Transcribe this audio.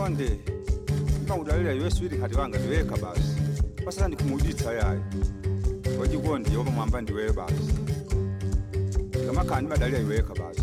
Konde ngikudlalela yeswiri khathi kanga ndiweka basi basala ndikhumulitsa yayo wajikonde yoba mwamba ndiwe basi ngamakhani badlalela iweka basi